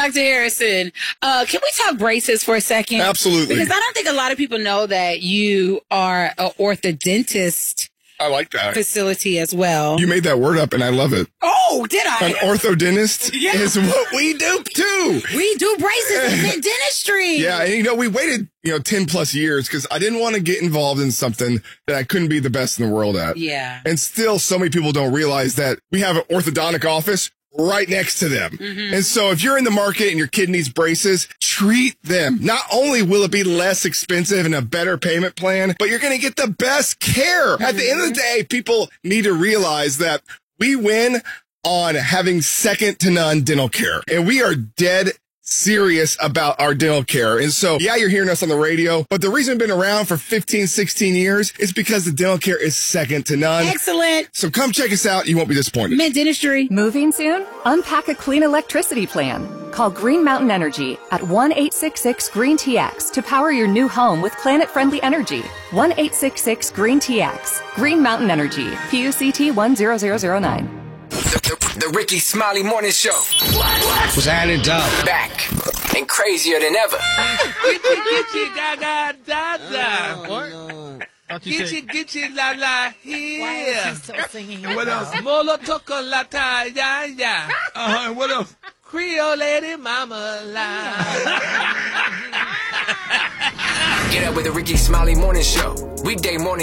Dr. Harrison, can we talk braces for a second? Absolutely. Because I don't think a lot of people know that you are an orthodontist. I like that. Facility as well. You made that word up, and I love it. Oh, did I? An orthodontist is what we do, too. We do braces in dentistry. Yeah, and, we waited, 10 plus years because I didn't want to get involved in something that I couldn't be the best in the world at. Yeah. And still, so many people don't realize that we have an orthodontic office right next to them. Mm-hmm. And so if you're in the market and your kid needs braces, treat them. Not only will it be less expensive and a better payment plan, but you're going to get the best care. At the end of the day, people need to realize that we win on having second to none dental care. And we are dead serious about our dental care. And so, you're hearing us on the radio, but the reason we've been around for 15, 16 years is because the dental care is second to none. Excellent. So come check us out. You won't be disappointed. Mint Dentistry. Moving soon? Unpack a clean electricity plan. Call Green Mountain Energy at 1-866-GREEN-TX to power your new home with planet-friendly energy. 1-866-GREEN-TX. Green Mountain Energy. PUCT 10009. The Ricky Smiley Morning Show. What's happening, Doug? Back and crazier than ever. Gitchy, gaga, da, da. What? Gitchy, la, la, here. Why is he still singing? And what else? Molo, chocolata, ya, ya. And what else? Creole lady, mama, la. Get up with the Ricky Smiley Morning Show. Weekday morning.